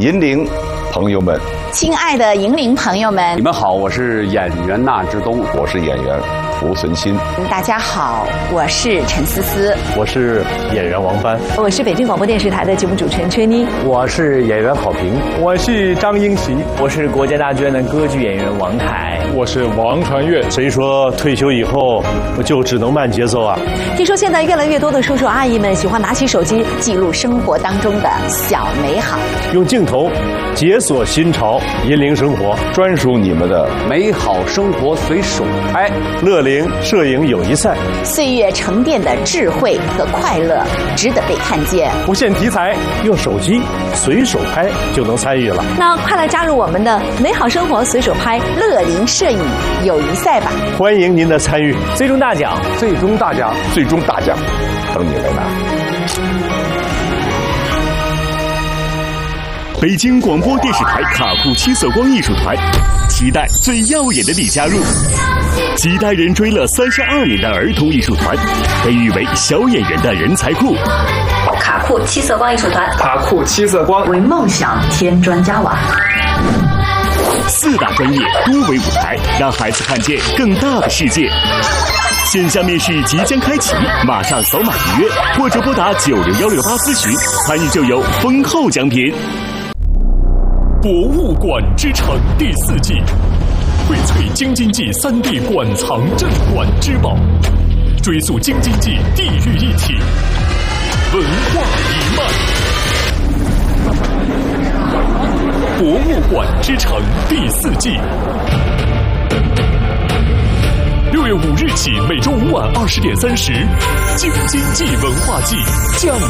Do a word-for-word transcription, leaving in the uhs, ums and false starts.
银铃朋友们， 亲爱的银铃朋友们， 你们好，我是演员纳之东， 我是演员胡存新。 大家好，我是陈思思， 我是演员王帆， 我是北京广播电视台的节目主持人崔妮， 我是演员郝平， 我是张英奇， 我是国家大剧院的歌剧演员王凯， 我是王传岳。 谁说退休以后就只能慢节奏啊？ 听说现在越来越多的叔叔阿姨们喜欢拿起手机记录生活当中的小美好， 用镜头解锁新潮，引领生活， 专属你们的美好生活随手拍。 乐龄摄影友谊赛， 岁月沉淀的智慧和快乐值得被看见。 不限题材， 用手机随手拍就能参与了。 那快来加入我们的美好生活随手拍乐龄摄影友谊赛吧！ 欢迎您的参与， 最终大奖， 最终大奖， 最终大奖，等你来拿。 北京广播电视台卡库七色光艺术团，期待最耀眼的你加入。几代人追了三十二年的儿童艺术团，被誉为小演员的人才库。 卡库七色光艺术团， 卡库七色光为梦想添砖加瓦。 四大专业多维舞台，让孩子看见更大的世界。线下面试即将开启，马上扫码预约，或者拨打九六幺六八咨询，参与就有丰厚奖品。 博物馆之城第四季，荟萃京津冀三地馆藏镇馆之宝，追溯京津冀地域一体，文化一脉。博物馆之城第四季，六月五日起，每周五晚二十点三十，京津冀文化季降